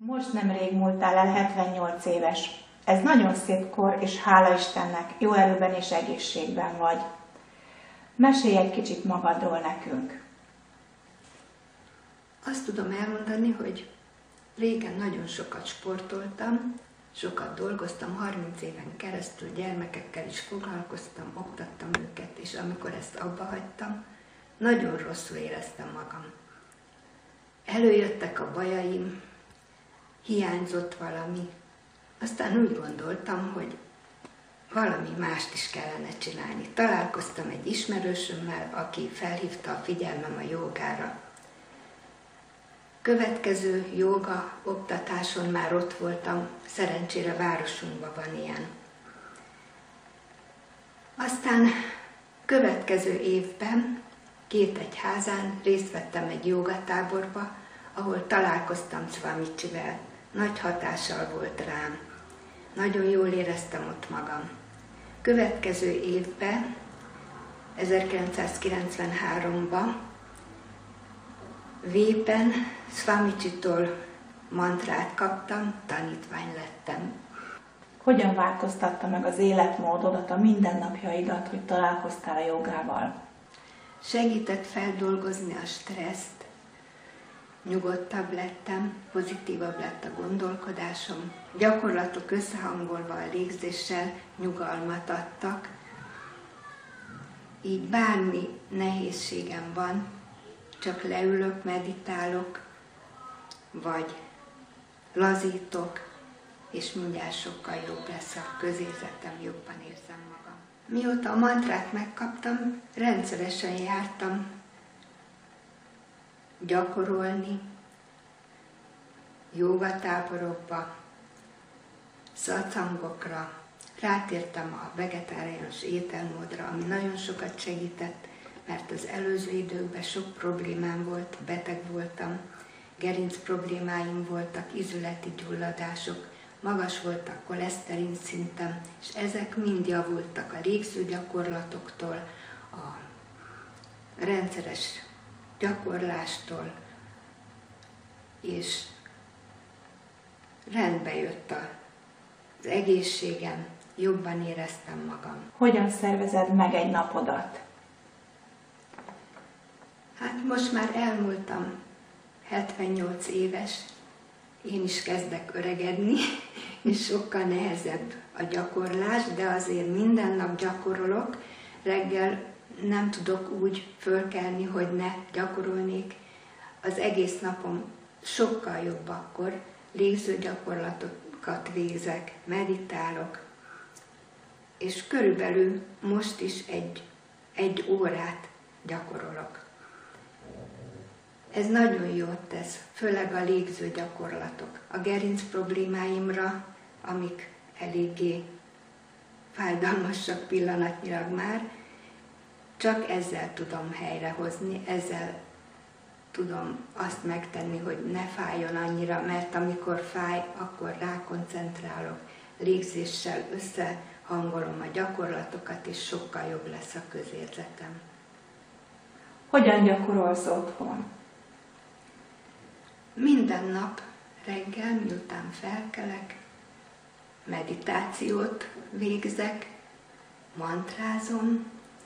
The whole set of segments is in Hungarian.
Most nemrég múltál el 78 éves. Ez nagyon szép kor, és hála Istennek, jó erőben és egészségben vagy. Mesélj egy kicsit magadról nekünk. Azt tudom elmondani, hogy régen nagyon sokat sportoltam, sokat dolgoztam, 30 éven keresztül gyermekekkel is foglalkoztam, oktattam őket, és amikor ezt abba hagytam, nagyon rosszul éreztem magam. Előjöttek a bajaim, hiányzott valami. Aztán úgy gondoltam, hogy valami mást is kellene csinálni. Találkoztam egy ismerősömmel, aki felhívta a figyelmem a jógára. Következő jóga oktatáson már ott voltam, szerencsére városunkban van ilyen. Aztán következő évben 2 egyházán részt vettem egy jógatáborba, ahol találkoztam Swamicsivel. Nagy hatással volt rám. Nagyon jól éreztem ott magam. Következő évben, 1993-ban Vépen Swamicsitól mantrát kaptam, tanítvány lettem. Hogyan változtatta meg az életmódodat, a mindennapjaidat, hogy találkoztál a jogával? Segített feldolgozni a stresszt, nyugodtabb lettem, pozitívabb lett a gondolkodásom, gyakorlatok összehangolva a légzéssel nyugalmat adtak, így bármi nehézségem van, csak leülök, meditálok, vagy lazítok, és mindjárt sokkal jobb lesz a közérzetem, jobban érzem magam. Mióta a mantrát megkaptam, rendszeresen jártam gyakorolni, jógatáborokba, szatszangokra, rátértem a vegetáriánus ételmódra, ami nagyon sokat segített, mert az előző időkben sok problémám volt, beteg voltam, gerinc problémáim voltak, ízületi gyulladások, magas volt a koleszterin szintem, és ezek mind javultak a légzőgyakorlatoktól, a rendszeres gyakorlástól, és rendbe jött az egészségem, jobban éreztem magam. Hogyan szervezed meg egy napodat? Hát most már elmúltam 78 éves, én is kezdek öregedni, és sokkal nehezebb a gyakorlás, de azért minden nap gyakorolok. Reggel nem tudok úgy fölkelni, hogy ne gyakorolnék. Az egész napom sokkal jobb akkor, légzőgyakorlatokat végzek, meditálok, és körülbelül most is egy órát gyakorolok. Ez nagyon jót tesz, főleg a légzőgyakorlatok. A gerinc problémáimra, amik eléggé fájdalmasak pillanatnyilag már, csak ezzel tudom helyrehozni, ezzel tudom azt megtenni, hogy ne fájjon annyira, mert amikor fáj, akkor rákoncentrálok, légzéssel összehangolom a gyakorlatokat, és sokkal jobb lesz a közérzetem. Hogyan gyakorolsz otthon? Minden nap reggel, miután felkelek, meditációt végzek, mantrázom,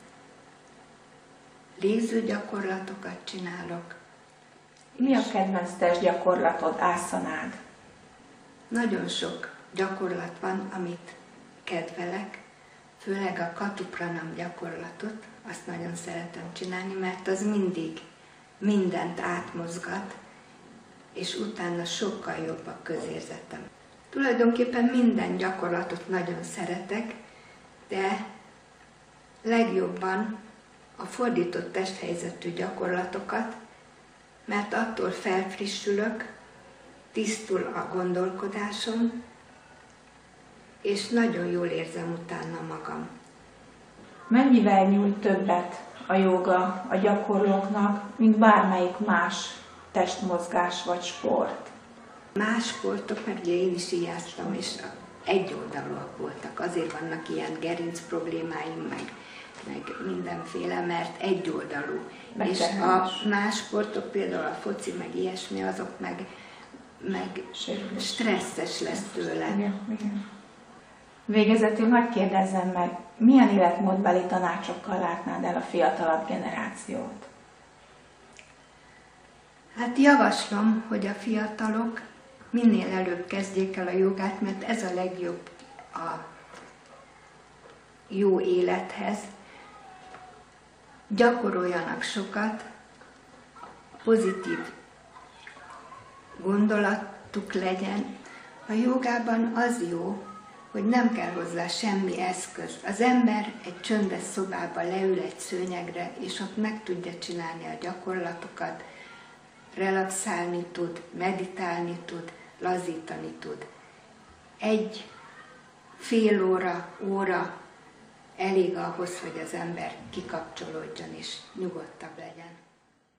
légzőgyakorlatokat csinálok. Mi a kedvenc testgyakorlatod, ászanád? Nagyon sok gyakorlat van, amit kedvelek, főleg a Katupranam gyakorlatot, azt nagyon szeretem csinálni, mert az mindig mindent átmozgat, és utána sokkal jobb a közérzetem. Tulajdonképpen minden gyakorlatot nagyon szeretek, de legjobban a fordított testhelyzetű gyakorlatokat, mert attól felfrissülök, tisztul a gondolkodásom, és nagyon jól érzem utána magam. Mennyivel nyújt többet a jóga a gyakorlóknak, mint bármelyik más testmozgás vagy sport? Más sportok, mert ugye én is íjáztam, és egyoldalúak voltak. Azért vannak ilyen gerinc problémáim, meg mindenféle, mert egyoldalú. És a más sportok, például a foci, meg ilyesmi, azok meg meg stresszes lesz tőle. Igen. Végezetül hadd kérdezzem meg, milyen életmódbeli tanácsokkal látnád el a fiatalabb generációt? Hát javaslom, hogy a fiatalok minél előbb kezdjék el a jogát, mert ez a legjobb a jó élethez. Gyakoroljanak sokat, pozitív gondolatuk legyen. A jogában az jó, hogy nem kell hozzá semmi eszköz. Az ember egy csöndes szobába leül egy szőnyegre, és ott meg tudja csinálni a gyakorlatokat, relaxálni tud, meditálni tud, lazítani tud. Egy fél óra elég ahhoz, hogy az ember kikapcsolódjon és nyugodtabb legyen.